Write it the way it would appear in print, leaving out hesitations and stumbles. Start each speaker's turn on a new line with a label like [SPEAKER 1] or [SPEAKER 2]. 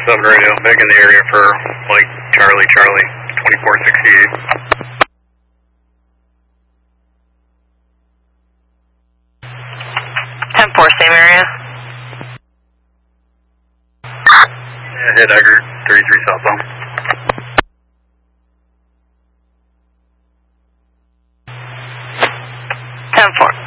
[SPEAKER 1] 7 radio, back in the area for Mike Charlie, 2468.
[SPEAKER 2] 10-4, same area.
[SPEAKER 1] Yeah, hit Eggert, 33 southbound.
[SPEAKER 2] 10-4.